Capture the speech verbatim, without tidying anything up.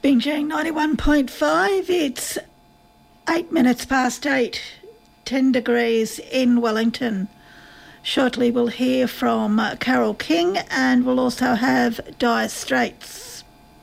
Bingeing ninety-one point five, it's eight minutes past eight, ten degrees in Wellington. Shortly we'll hear from uh, Carole King, and we'll also have Dire Straits.